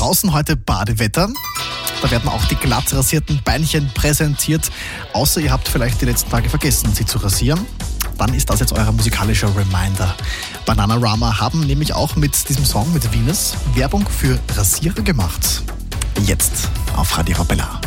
Draußen heute Badewetter. Da werden auch die glatt rasierten Beinchen präsentiert. Außer ihr habt vielleicht die letzten Tage vergessen, sie zu rasieren. Dann ist das jetzt euer musikalischer Reminder. Bananarama haben nämlich auch mit diesem Song, mit Venus, Werbung für Rasierer gemacht. Jetzt auf Radio Arabella.